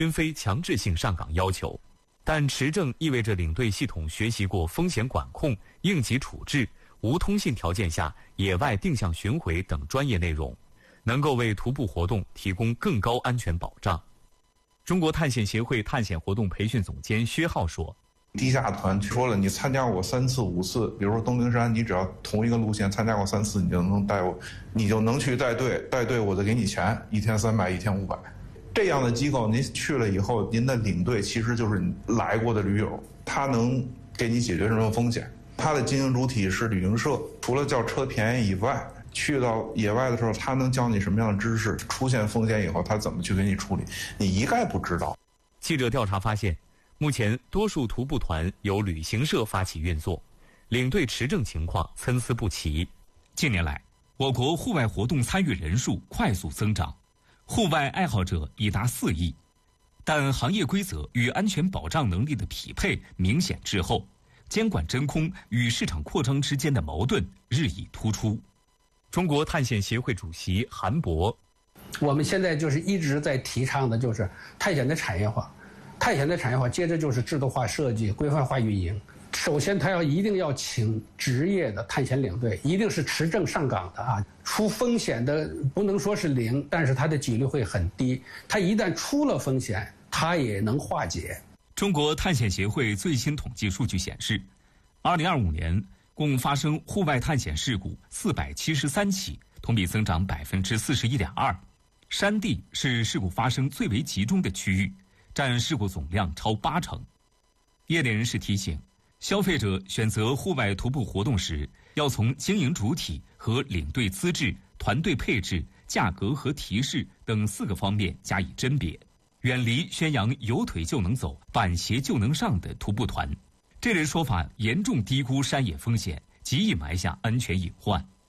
均非强制性上岗要求，但持证意味着领队系统学习过风险管控、应急处置、无通信条件下野外定向巡回等专业内容，能够为徒步活动提供更高安全保障。中国探险协会探险活动培训总监薛浩说：“ 地下团说了，你参加过3次、5次，比如说东陵山，你只要同一个路线参加过3次，你就能带我，你就能去带队，带队我就给你钱，1天300，1天500。这样的机构，您去了以后，您的领队其实就是你来过的驴友，他能给你解决什么风险？他的经营主体是旅行社，除了叫车便宜以外。”去到野外的时候，他能教你什么样的知识？出现风险以后，他怎么去给你处理？你一概不知道。 记者调查发现，目前多数徒步团由旅行社发起运作，领队持证情况参差不齐。 近年来，我国户外活动参与人数快速增长，户外爱好者已达4亿，但行业规则与安全保障能力的匹配明显滞后，监管真空与市场扩张之间的矛盾日益突出。 中国探险协会主席韩博：“ 我们现在就是一直在提倡的就是探险的产业化，探险的产业化，接着就是制度化设计、规范化运营。首先，他一定要请职业的探险领队，一定是持证上岗的啊。出风险的不能说是0，但是他的几率会很低。他一旦出了风险，他也能化解。” 中国探险协会最新统计数据显示，2025年。共发生户外探险事故473起，同比增长41.2%。山地是事故发生最为集中的区域，占事故总量超80%。业内人士提醒，消费者选择户外徒步活动时，要从经营主体和领队资质、团队配置、价格和提示等4个方面加以甄别，远离宣扬有腿就能走、板鞋就能上的徒步团。这类说法严重低估山野风险，极易埋下安全隐患。